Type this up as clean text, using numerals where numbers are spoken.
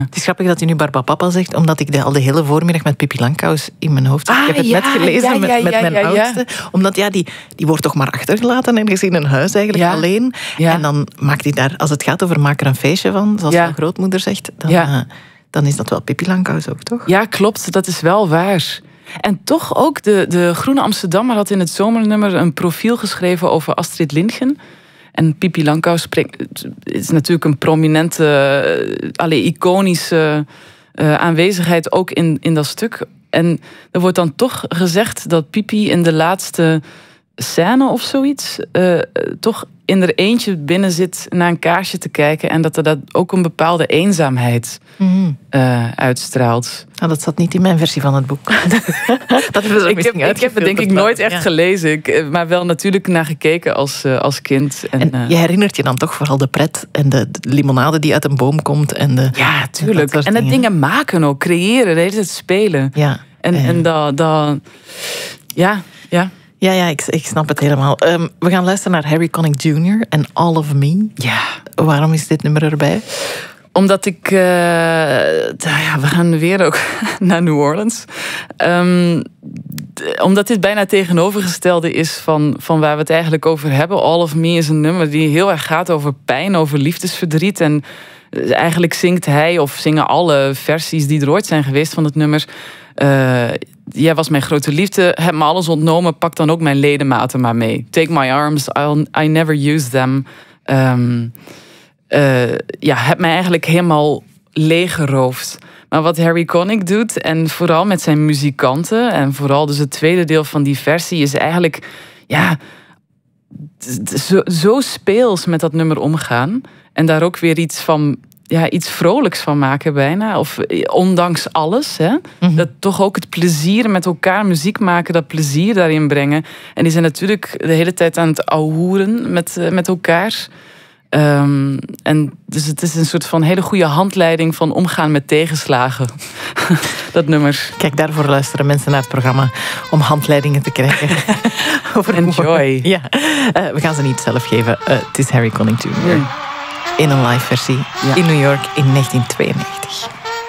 Het is grappig dat je nu Barbapapa zegt, omdat ik al de hele voormiddag met Pippi Langkous in mijn hoofd zit. Ik heb het net gelezen met mijn oudste. Omdat die wordt toch maar achtergelaten ergens in een huis eigenlijk alleen. Ja. En dan maakt hij daar, als het gaat over maak er een feestje van, zoals mijn grootmoeder zegt, dan is dat wel Pippi Langkous ook, toch? Ja, klopt. Dat is wel waar. En toch ook, de Groene Amsterdammer had in het zomernummer een profiel geschreven over Astrid Lindgren. En Pippi Langkous is natuurlijk een prominente, iconische aanwezigheid ook in dat stuk. En er wordt dan toch gezegd dat Pippi in de laatste scène of zoiets toch in er eentje binnen zit naar een kaarsje te kijken en dat er dat ook een bepaalde eenzaamheid uitstraalt. Nou, dat zat niet in mijn versie van het boek. Ik heb het denk ik nooit echt gelezen, maar wel natuurlijk naar gekeken als kind. En je herinnert je dan toch vooral de pret en de limonade die uit een boom komt. Ja, tuurlijk. En het dingen maken ook, creëren, de hele tijd spelen. Ja. En dat. Ja. Ja, ik snap het helemaal. We gaan luisteren naar Harry Connick Jr. en All of Me. Ja. Waarom is dit nummer erbij? Omdat ik... we gaan weer ook naar New Orleans. Omdat dit bijna tegenovergestelde is van waar we het eigenlijk over hebben. All of Me is een nummer die heel erg gaat over pijn, over liefdesverdriet. En eigenlijk zingt hij, of zingen alle versies die er ooit zijn geweest van het nummer... Jij was mijn grote liefde, heb me alles ontnomen, pak dan ook mijn ledematen maar mee. Take my arms, I never use them. Heb mij eigenlijk helemaal leeggeroofd. Maar wat Harry Connick doet, en vooral met zijn muzikanten, en vooral dus het tweede deel van die versie, is eigenlijk zo speels met dat nummer omgaan. En daar ook weer iets vrolijks van maken bijna. Of ondanks alles. Hè? Mm-hmm. Dat toch ook het plezier met elkaar muziek maken, dat plezier daarin brengen. En die zijn natuurlijk de hele tijd aan het ouwehoeren met elkaar. En dus het is een soort van hele goede handleiding van omgaan met tegenslagen. Dat nummer. Kijk, daarvoor luisteren mensen naar het programma om handleidingen te krijgen. Enjoy. Ja. We gaan ze niet zelf geven. Het is Harry Connick Jr. In een live versie in New York in 1992.